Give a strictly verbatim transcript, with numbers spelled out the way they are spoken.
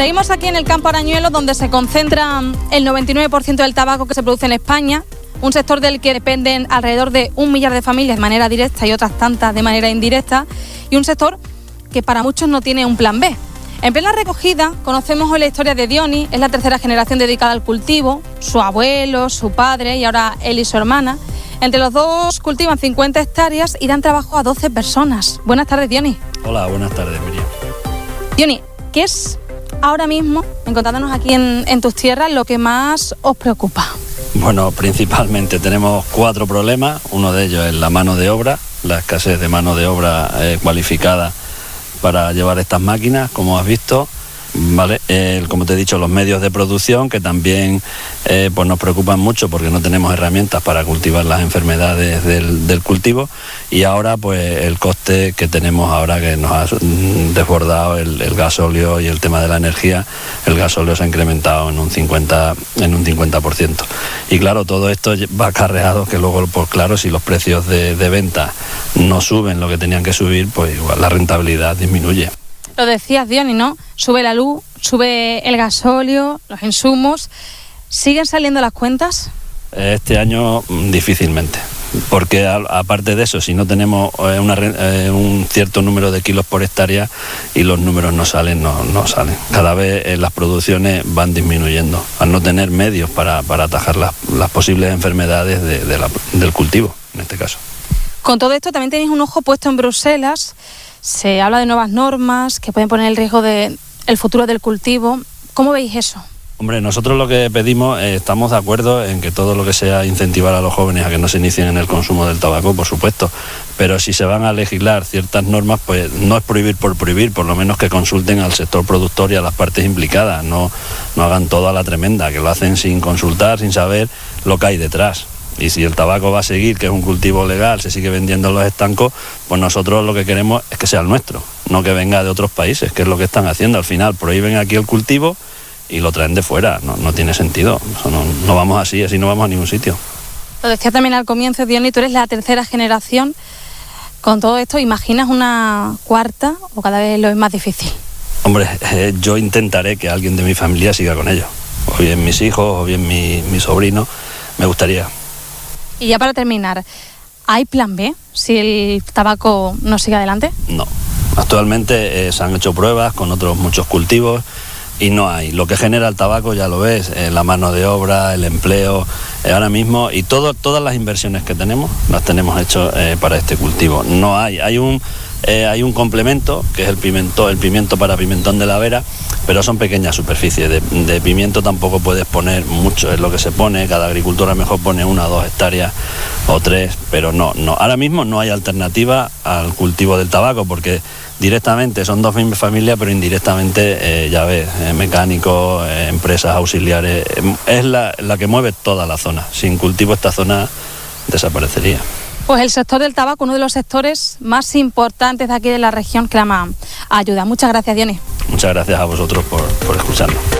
Seguimos aquí en el campo Arañuelo, donde se concentra el noventa y nueve por ciento del tabaco que se produce en España, un sector del que dependen alrededor de un millar de familias de manera directa y otras tantas de manera indirecta, y un sector que para muchos no tiene un plan B. En plena recogida conocemos hoy la historia de Diony. Es la tercera generación dedicada al cultivo, su abuelo, su padre y ahora él y su hermana. Entre los dos cultivan cincuenta hectáreas y dan trabajo a doce personas. Buenas tardes, Diony. Hola, buenas tardes, Miriam. Diony, ¿qué es ahora mismo, encontrándonos aquí en, en tus tierras, lo que más os preocupa? Bueno, principalmente tenemos cuatro problemas. Uno de ellos es la mano de obra, la escasez de mano de obra eh, cualificada para llevar estas máquinas, como has visto. Vale, eh, como te he dicho, los medios de producción, que también eh, pues nos preocupan mucho porque no tenemos herramientas para cultivar las enfermedades del, del cultivo, y ahora pues el coste que tenemos ahora, que nos ha desbordado el, el gasóleo y el tema de la energía. El gasóleo se ha incrementado en un cincuenta en un cincuenta por ciento, y claro, todo esto va acarreado que luego, pues claro, si los precios de, de venta no suben lo que tenían que subir, pues igual la rentabilidad disminuye. Lo decías, Diony, ¿no? Sube la luz, sube el gasóleo, los insumos. ¿Siguen saliendo las cuentas? Este año difícilmente, porque a, aparte de eso, si no tenemos eh, una, eh, un cierto número de kilos por hectárea y los números no salen, no, no salen. Cada vez eh, las producciones van disminuyendo, al no tener medios para, para atajar las, las posibles enfermedades de, de la, del cultivo, en este caso. Con todo esto también tenéis un ojo puesto en Bruselas. Se habla de nuevas normas que pueden poner en riesgo de el futuro del cultivo. ¿Cómo veis eso? Hombre, nosotros lo que pedimos, eh, estamos de acuerdo en que todo lo que sea incentivar a los jóvenes a que no se inicien en el consumo del tabaco, por supuesto, pero si se van a legislar ciertas normas, pues no es prohibir por prohibir, por lo menos que consulten al sector productor y a las partes implicadas, no, no hagan todo a la tremenda, que lo hacen sin consultar, sin saber lo que hay detrás. Y si el tabaco va a seguir, que es un cultivo legal, se sigue vendiendo en los estancos, pues nosotros lo que queremos es que sea el nuestro, no que venga de otros países, que es lo que están haciendo. Al final prohíben aquí el cultivo y lo traen de fuera, no, no tiene sentido. Eso no, no vamos así, así no vamos a ningún sitio. Lo decía también al comienzo, Diony, tú eres la tercera generación. Con todo esto, ¿imaginas una cuarta o cada vez lo es más difícil? Hombre, eh, yo intentaré que alguien de mi familia siga con ello, o bien mis hijos, o bien mi, mi sobrino, me gustaría. Y ya para terminar, ¿hay plan B si el tabaco no sigue adelante? No. Actualmente eh, se han hecho pruebas con otros muchos cultivos y no hay. Lo que genera el tabaco, ya lo ves, eh, la mano de obra, el empleo, eh, ahora mismo, y todo, todas las inversiones que tenemos, las tenemos hechas eh, para este cultivo. No hay. Hay un, eh, hay un complemento, que es el pimiento, el pimiento para pimentón de la Vera, pero son pequeñas superficies. De, de pimiento tampoco puedes poner mucho, es lo que se pone. Cada agricultor a lo mejor pone una o dos hectáreas o tres, pero no, no. Ahora mismo no hay alternativa al cultivo del tabaco, porque directamente son dos mismas familias, pero indirectamente, eh, ya ves, eh, mecánicos, eh, empresas auxiliares, eh, es la, la que mueve toda la zona. Sin cultivo esta zona desaparecería. Pues el sector del tabaco, uno de los sectores más importantes de aquí de la región, clama ayuda. Muchas gracias, Diony. Muchas gracias a vosotros por, por escucharnos.